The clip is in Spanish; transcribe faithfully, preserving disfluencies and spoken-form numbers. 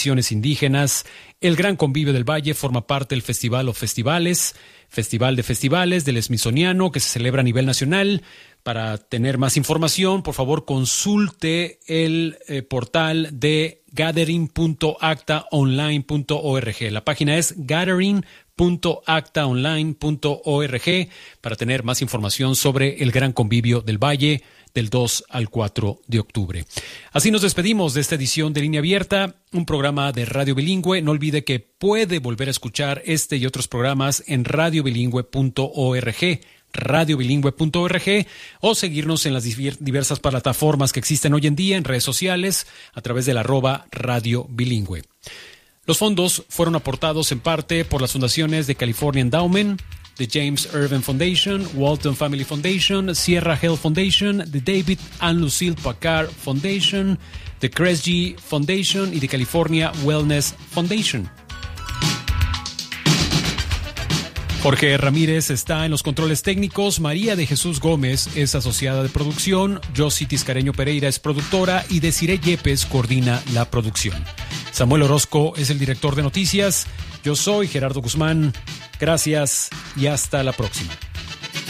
tradiciones indígenas. El Gran Convivio del Valle forma parte del Festival of Festivales, Festival de Festivales del Smithsoniano, que se celebra a nivel nacional. Para tener más información, por favor, consulte el eh, portal de gathering punto acta online punto org. La página es gathering punto acta online punto org para tener más información sobre el Gran Convivio del Valle del dos al cuatro de octubre. Así nos despedimos de esta edición de Línea Abierta, un programa de Radio Bilingüe. No olvide que puede volver a escuchar este y otros programas en radio bilingüe punto org. radio bilingüe punto org o seguirnos en las diversas plataformas que existen hoy en día en redes sociales a través del arroba Radio Bilingüe. Los fondos fueron aportados en parte por las fundaciones de California Endowment, the James Irvine Foundation, Walton Family Foundation, Sierra Health Foundation, the David and Lucille Packard Foundation, the Kresge Foundation y the California Wellness Foundation. Jorge Ramírez está en los controles técnicos, María de Jesús Gómez es asociada de producción, Josie Tiscareño Pereira es productora y Desiree Yepes coordina la producción. Samuel Orozco es el director de noticias, yo soy Gerardo Guzmán, gracias y hasta la próxima.